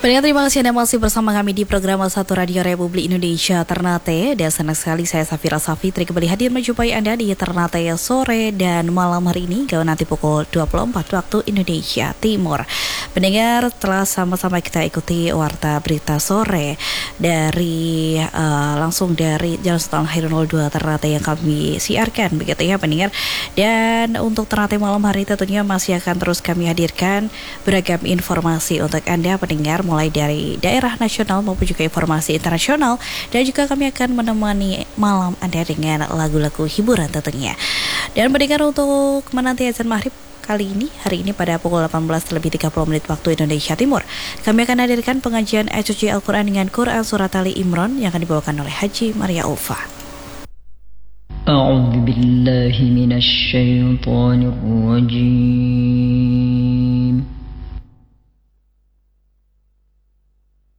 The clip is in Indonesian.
Pendengar, terima kasih Anda masih bersama kami di program Satu Radio Republik Indonesia Ternate. Dan senang sekali saya Safira Safitri kembali hadir menjumpai Anda di Ternate sore dan malam hari ini hingga nanti pukul 24 waktu Indonesia Timur. Pendengar, telah sama-sama kita ikuti warta berita sore dari langsung dari Jalan Sultan Hairunal 2 Ternate yang kami siarkan, begitu ya pendengar. Dan untuk Ternate malam hari tentunya masih akan terus kami hadirkan beragam informasi untuk Anda pendengar, mulai dari daerah nasional maupun juga informasi internasional, dan juga kami akan menemani malam Anda dengan lagu-lagu hiburan tentunya. Dan mendengar untuk menanti azan maghrib kali ini, hari ini pada pukul 18:30 waktu Indonesia Timur, kami akan hadirkan pengajian ayat suci Al-Quran dengan Quran Surat Ali Imran yang akan dibawakan oleh Haji Maria Ulfa. A'udzu billahi minasy syaithanir rajim.